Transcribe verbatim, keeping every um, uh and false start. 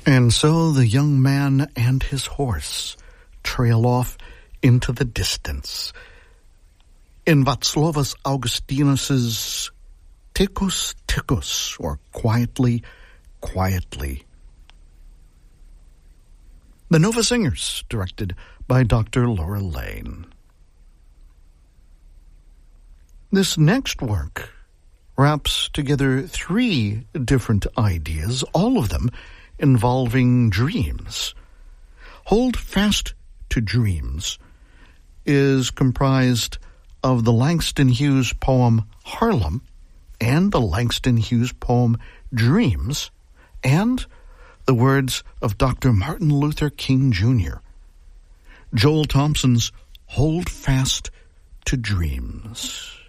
And so the young man and his horse trail off into the distance. In Václavas Augustinus's Tikus Tikus, or Quietly, Quietly. The Nova Singers, directed by Doctor Laura Lane. This next work wraps together three different ideas, all of them involving dreams. Hold Fast to Dreams is comprised of the Langston Hughes poem Harlem and the Langston Hughes poem Dreams and the words of Doctor Martin Luther King Junior Joel Thompson's Hold Fast to Dreams.